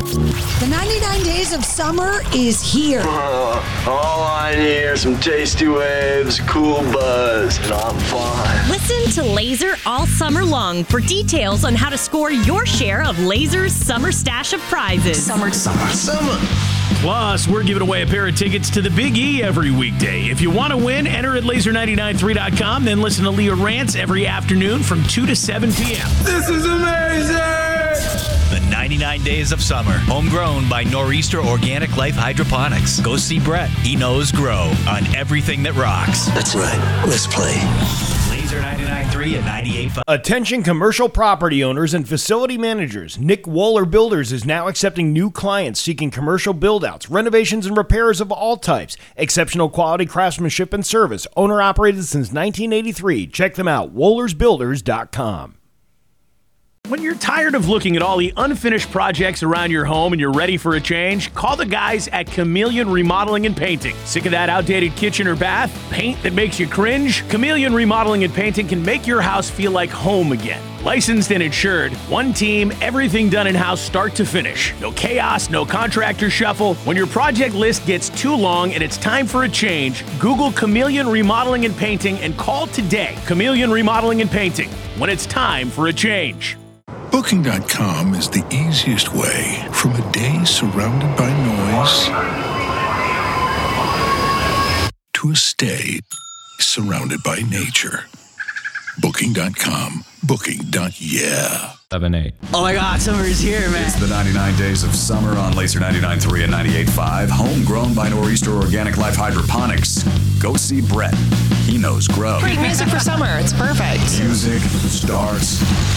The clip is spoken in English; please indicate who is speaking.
Speaker 1: The 99 days of summer is here.
Speaker 2: All I need are some tasty waves, cool buzz, and I'm fine.
Speaker 3: Listen to Laser all summer long for details on how to score your share of Laser's summer stash of prizes.
Speaker 2: Summer.
Speaker 4: Plus, we're giving away a pair of tickets to the Big E every weekday. If you want to win, enter at laser993.com, then listen to Leah Rants every afternoon from 2 to 7 p.m.
Speaker 5: This is amazing!
Speaker 6: The 99 Days of Summer. Homegrown by Nor'easter Organic Life Hydroponics. Go see Brett. He knows grow on everything that rocks.
Speaker 2: That's right. Let's play.
Speaker 6: Laser 99.3 and 98.5.
Speaker 4: Attention commercial property owners and facility managers. Nick Wohler Builders is now accepting new clients seeking commercial build-outs, renovations, and repairs of all types. Exceptional quality craftsmanship and service. Owner-operated since 1983. Check them out, WohlersBuilders.com. When you're tired of looking at all the unfinished projects around your home and you're ready for a change, call the guys at Chameleon Remodeling and Painting. Sick of that outdated kitchen or bath? Paint that makes you cringe? Chameleon Remodeling and Painting can make your house feel like home again. Licensed and insured, one team, everything done in-house start to finish. No chaos, no contractor shuffle. When your project list gets too long and it's time for a change, Google Chameleon Remodeling and Painting and call today. Chameleon Remodeling and Painting, when it's time for a change.
Speaker 7: Booking.com is the easiest way from a day surrounded by noise to a stay surrounded by nature. Booking.com. Booking.yeah.
Speaker 8: 7-8.
Speaker 5: Oh my God, summer is here, man.
Speaker 9: It's the 99 Days of Summer on Laser 99.3 and 98.5. Homegrown by Nor'easter Organic Life Hydroponics. Go see Brett. He knows grow.
Speaker 10: Great music for summer. It's perfect.
Speaker 9: Music starts